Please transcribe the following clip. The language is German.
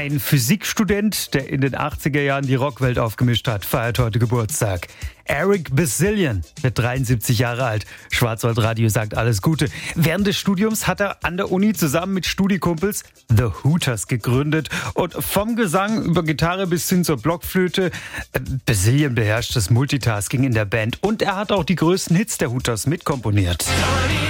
Ein Physikstudent, der in den 80er Jahren die Rockwelt aufgemischt hat, feiert heute Geburtstag. Eric Bazillion wird 73 Jahre alt. Schwarzwaldradio sagt alles Gute. Während des Studiums hat er an der Uni zusammen mit Studikumpels The Hooters gegründet. Und vom Gesang über Gitarre bis hin zur Blockflöte, Bazillion beherrscht das Multitasking in der Band. Und er hat auch die größten Hits der Hooters mitkomponiert.